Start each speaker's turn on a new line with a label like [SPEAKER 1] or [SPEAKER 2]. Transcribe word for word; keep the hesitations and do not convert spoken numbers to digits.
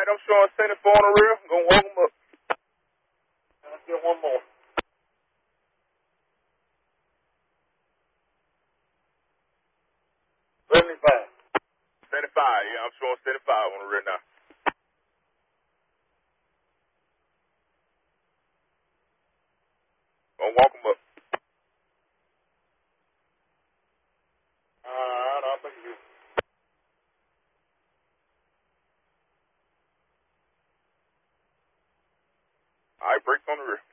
[SPEAKER 1] I'm showing seventy-four on the rear. I'm going to walk them up. Let's get one more. seventy-five. seventy-five, yeah, I'm showing seventy-five on the rear now. Gonna walk them up. Uh, I don't think you. All right, brakes on the rear.